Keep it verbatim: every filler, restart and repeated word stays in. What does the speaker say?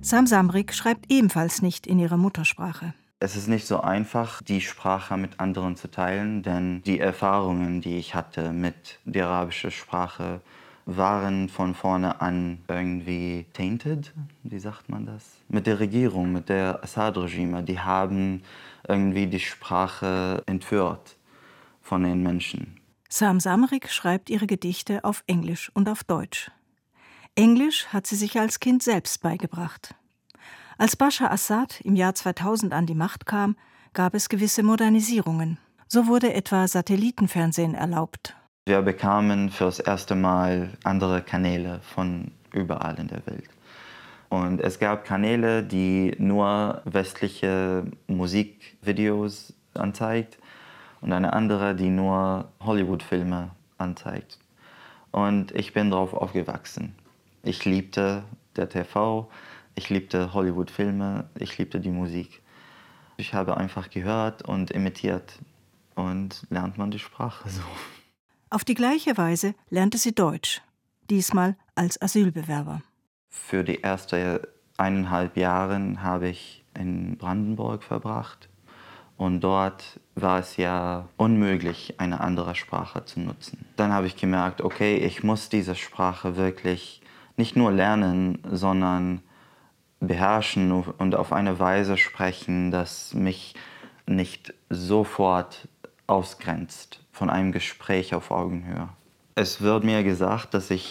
Sam Samrik schreibt ebenfalls nicht in ihrer Muttersprache. Es ist nicht so einfach, die Sprache mit anderen zu teilen, denn die Erfahrungen, die ich hatte mit der arabischen Sprache, waren von vorne an irgendwie tainted, wie sagt man das? Mit der Regierung, mit der Assad-Regime, die haben irgendwie die Sprache entführt von den Menschen. Sam Samrik schreibt ihre Gedichte auf Englisch und auf Deutsch. Englisch hat sie sich als Kind selbst beigebracht. Als Bashar Assad im Jahr zweitausend an die Macht kam, gab es gewisse Modernisierungen. So wurde etwa Satellitenfernsehen erlaubt. Wir bekamen fürs erste Mal andere Kanäle von überall in der Welt. Und es gab Kanäle, die nur westliche Musikvideos anzeigt und eine andere, die nur Hollywood-Filme anzeigt. Und ich bin darauf aufgewachsen. Ich liebte der T V, ich liebte Hollywood-Filme, ich liebte die Musik. Ich habe einfach gehört und imitiert und lernt man die Sprache so. Auf die gleiche Weise lernte sie Deutsch, diesmal als Asylbewerber. Für die ersten eineinhalb Jahre habe ich in Brandenburg verbracht. Und dort war es ja unmöglich, eine andere Sprache zu nutzen. Dann habe ich gemerkt, okay, ich muss diese Sprache wirklich nicht nur lernen, sondern beherrschen und auf eine Weise sprechen, das mich nicht sofort ausgrenzt von einem Gespräch auf Augenhöhe. Es wird mir gesagt, dass ich